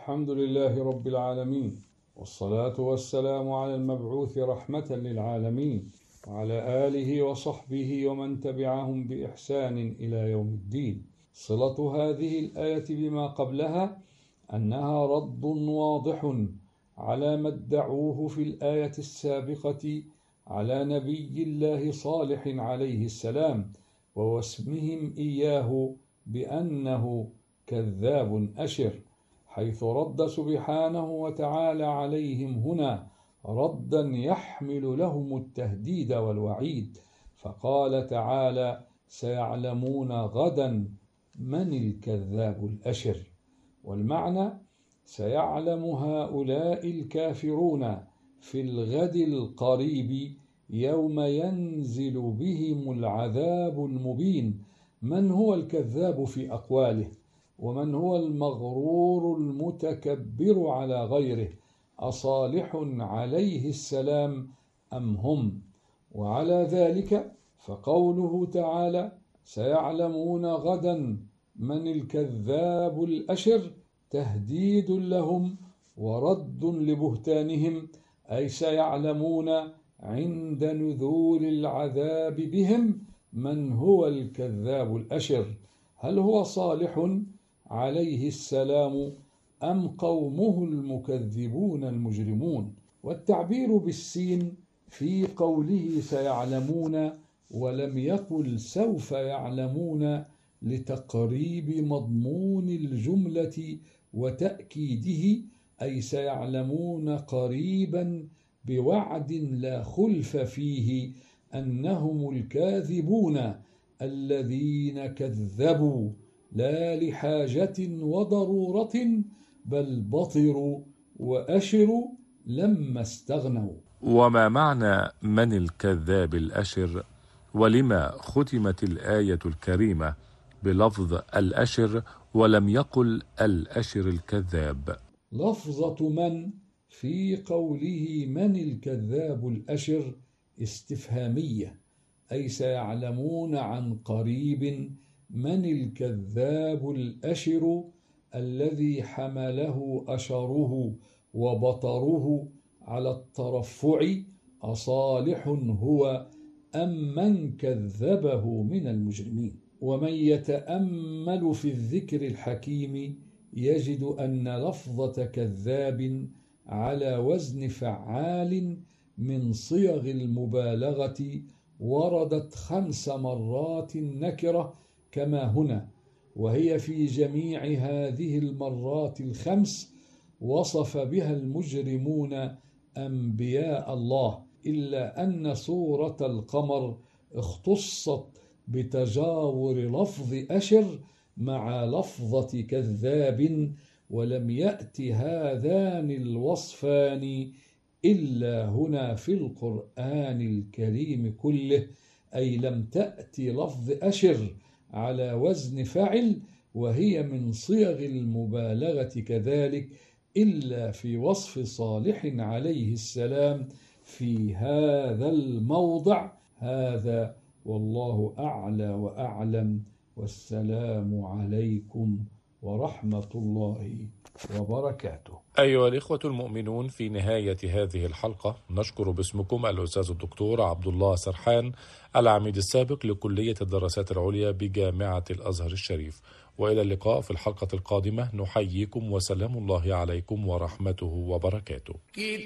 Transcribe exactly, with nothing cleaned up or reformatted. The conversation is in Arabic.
الحمد لله رب العالمين، والصلاة والسلام على المبعوث رحمة للعالمين، وعلى آله وصحبه ومن تبعهم بإحسان إلى يوم الدين. صلة هذه الآية بما قبلها أنها رد واضح على ما ادعوه في الآية السابقة على نبي الله صالح عليه السلام، ووسمهم إياه بأنه كذاب أشر، حيث رد سبحانه وتعالى عليهم هنا ردا يحمل لهم التهديد والوعيد، فقال تعالى: سيعلمون غدا من الكذاب الأشر. والمعنى: سيعلم هؤلاء الكافرون في الغد القريب يوم ينزل بهم العذاب المبين من هو الكذاب في أقواله، ومن هو المغرور المتكبر على غيره، أصالح عليه السلام أم هم. وعلى ذلك فقوله تعالى: سيعلمون غدا من الكذاب الأشر تهديد لهم ورد لبهتانهم، أي سيعلمون عند نزول العذاب بهم من هو الكذاب الأشر، هل هو صالح عليه السلام أم قومه المكذبون المجرمون. والتعبير بالسين في قوله سيعلمون ولم يقل سوف يعلمون لتقريب مضمون الجملة وتأكيده، أي سيعلمون قريبا بوعد لا خلف فيه أنهم الكاذبون الذين كذبوا لا لحاجة وضرورة، بل بطروا وأشروا لما استغنوا. وما معنى من الكذاب الأشر؟ ولما ختمت الآية الكريمة بلفظ الأشر ولم يقل الأشر الكذاب؟ لفظة من في قوله من الكذاب الأشر استفهامية، أي سيعلمون عن قريب من الكذاب الأشر الذي حمله أشره وبطره على الترفع، أصالح هو أم من كذبه من المجرمين. ومن يتأمل في الذكر الحكيم يجد أن لفظة كذاب على وزن فعال من صيغ المبالغة وردت خمس مرات نكرة كما هنا، وهي في جميع هذه المرات الخمس وصف بها المجرمون أنبياء الله، إلا أن سورة القمر اختصت بتجاور لفظ أشر مع لفظة كذاب، ولم يأت هذان الوصفان إلا هنا في القرآن الكريم كله، أي لم تأت لفظ أشر على وزن فعل وهي من صيغ المبالغة كذلك إلا في وصف صالح عليه السلام في هذا الموضع. هذا والله أعلى وأعلم، والسلام عليكم ورحمة الله وبركاته. أيها الإخوة المؤمنون، في نهاية هذه الحلقة نشكر باسمكم الأستاذ الدكتور عبد الله سرحان، العميد السابق لكلية الدراسات العليا بجامعة الأزهر الشريف، وإلى اللقاء في الحلقة القادمة. نحييكم وسلام الله عليكم ورحمته وبركاته.